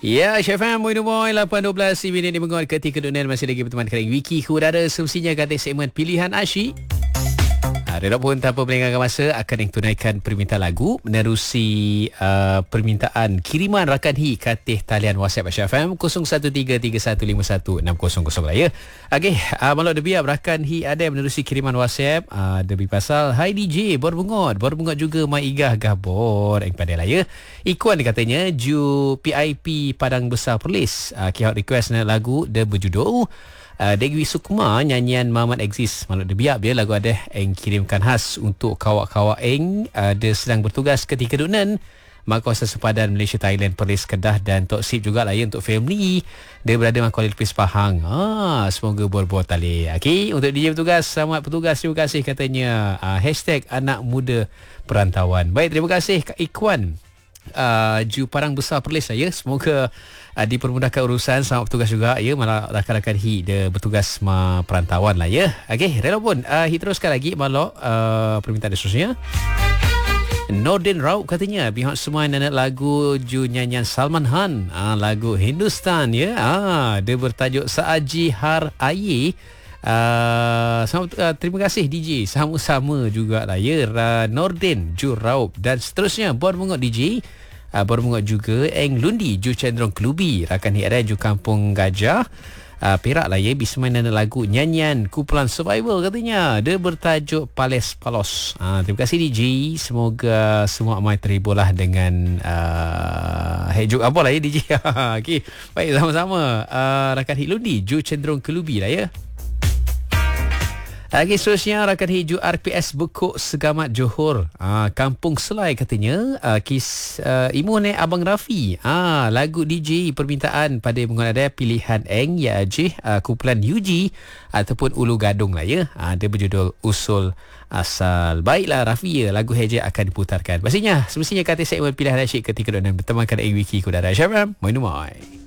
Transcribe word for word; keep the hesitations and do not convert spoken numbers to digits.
Ya, Syafam, Moin Boy, lapan dua belas minit di menguat ketika dunia masih lagi berteman dengan Wiki Kudara. Semestinya kata segmen pilihan Asyik. Reda pun tanpa melengahkan masa akan tunaikan permintaan lagu menerusi uh, permintaan kiriman rakan Hi katih talian WhatsApp Asy F M kosong satu tiga tiga satu lima satu enam kosong kosong lah ya. Okey, uh, maklum debiar rakan Hi ada menerusi kiriman WhatsApp uh, debi pasal Hai D J, bor bungot, bor bungot juga mai igah gabor yang pada lah ya. Ikuan dia katanya ju P I P Padang Besar Perlis. Uh, Kihak request nak lagu dia berjudul Uh, Dewi Sukma nyanyian Mamat Exist. Maklum dia biar dia lagu ada yang kirimkan khas untuk kawak-kawak eng uh, dia sedang bertugas ketika dunan Mahkawasan Sempadan Malaysia Thailand Perlis Kedah dan Tok Sip jugalah ya untuk family dia berada di Kuala Lumpur Pahang. Ah, semoga bor-bor tali. Okey, untuk D J bertugas, selamat bertugas, terima kasih katanya. Uh, hashtag anak muda perantauan. Baik, terima kasih Kak Ikwan. Uh, Ju Padang Besar Perlis saya. Semoga uh, dipermudahkan urusan. Selamat bertugas juga ya. Malah rakan-rakan Hi dia bertugas ma perantauan lah ya. Okey, rela pun uh, Hi teruskan lagi malok uh, permintaan seterusnya. Nordin Raub katanya pihak semua nak lagu ju nyanyian Salman Khan, uh, lagu Hindustan ya. Ah, dia bertajuk Saaji Har Aye. Uh, sama, uh, terima kasih D J. Sama-sama jugalah ya. uh, Nordin Ju Raub dan seterusnya Bor Bungot D J. uh, Bor Bungot juga Eng Lundi Ju Cenderung Kelubi. Rakan Hira Ju Kampung Gajah uh, Perak lah ya. Bisa main lagu nyanyian kumpulan Survival katanya. Dia bertajuk Pales Palos. uh, Terima kasih D J. Semoga semua amai terhibur lah dengan uh, Hejuk apa lah ya D J. Okay, baik, sama-sama uh, Rakan Hik Lundi Ju Cenderung Kelubi lah ya. Lagi seterusnya rakan hiju R P S Bekuk Segamat Johor. Ah, Kampung Selai katanya. Ah, kis uh, Imun eh Abang Rafi. Ah, lagu D J permintaan pada menggunakan pilihan Eng ya Ajih uh, kumpulan U G ataupun Ulu Gadung lah ya. Ah, dia berjudul Usul Asal. Baiklah Rafi ya, lagu Heja akan diputarkan. Pastinya semestinya kata segmen pilihan asyik ketika anda bertemankan Wiki Kudara Syabram. Moin Moin.